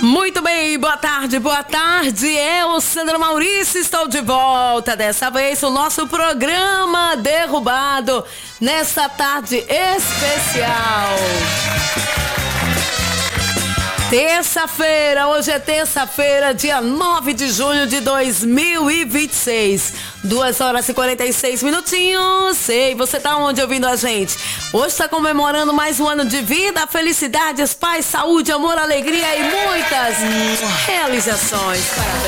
Muito bem, boa tarde, boa tarde. Eu, Sandra Maurício, estou de volta. Dessa vez o nosso programa Derrubado nesta tarde especial. Terça-feira, hoje é terça-feira, dia 9 de junho de 2026. 2h46 minutinhos. Ei, você tá onde ouvindo a gente? Hoje está comemorando mais um ano de vida, felicidades, paz, saúde, amor, alegria e muitas realizações. Parabéns.